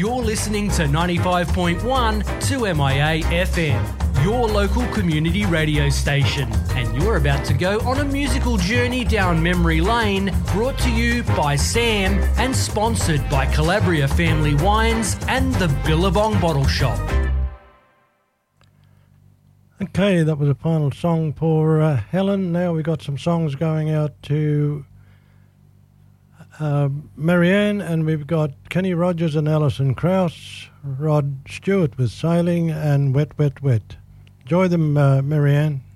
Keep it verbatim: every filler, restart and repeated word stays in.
You're listening to ninety-five point one two M I A F M, your local community radio station. And you're about to go on a musical journey down memory lane, brought to you by Sam and sponsored by Calabria Family Wines and the Billabong Bottle Shop. Okay, that was a final song for uh, Helen. Now we've got some songs going out to uh, Marianne, and we've got Kenny Rogers and Alison Krauss, Rod Stewart with Sailing, and Wet, Wet, Wet. Enjoy them, uh, Marianne.